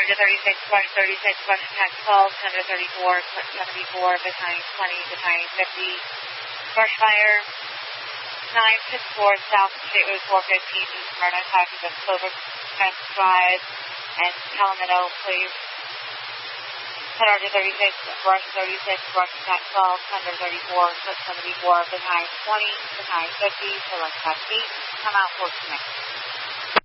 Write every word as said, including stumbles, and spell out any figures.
Hunter thirty-six, brush thirty-six, brush attack twelve, Hunter thirty-four, seventy-four, battalion twenty, battalion fifty, brush fire nine six four South State Road four fifteen, Smyrna, traffic of Clover Fence Drive and Calamino, please. Hunter thirty-six, brush thirty-six, brush attack twelve, Hunter thirty-four, seventy-four, battalion twenty, battalion fifty, select taxi, come out for connect.